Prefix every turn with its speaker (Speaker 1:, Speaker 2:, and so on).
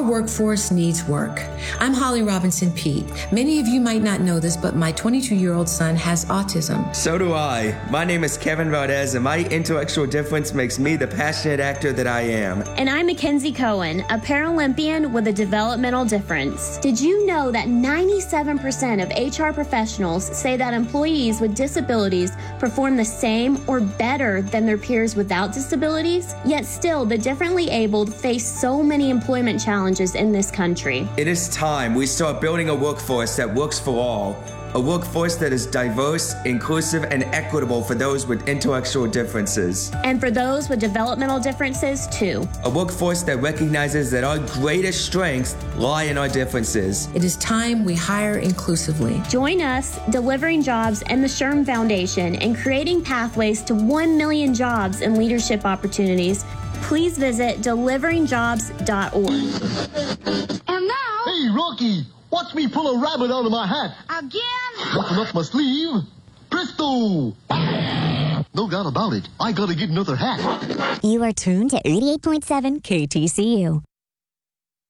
Speaker 1: workforce needs work. I'm Holly Robinson Pete. Many of you might not know this, but my 22-year-old son has autism.
Speaker 2: So do I. My name is Kevin Valdez, and my intellectual difference makes me the passionate actor that I am.
Speaker 3: And I'm Mackenzie Cohen, a Paralympian with a developmental difference. Did you know that 97% of HR professionals say that employees with disabilities perform the same or better than their peers without disabilities? Yet still, the differently abled face so many employment challenges in this country.
Speaker 2: It is time we start building a workforce that works for all. A workforce that is diverse, inclusive, and equitable for those with intellectual differences.
Speaker 3: And for those with developmental differences, too.
Speaker 2: A workforce that recognizes that our greatest strengths lie in our differences.
Speaker 1: It is time we hire inclusively.
Speaker 3: Join us, Delivering Jobs and the SHRM Foundation, in creating pathways to 1 million jobs and leadership opportunities. Please visit deliveringjobs.org.
Speaker 4: And now...
Speaker 5: Hey, Rocky! Watch me pull a rabbit out of my hat.
Speaker 4: Again?
Speaker 5: Nothing up my sleeve. Presto! No doubt about it. I gotta get another hat.
Speaker 6: You are tuned to 88.7 KTCU.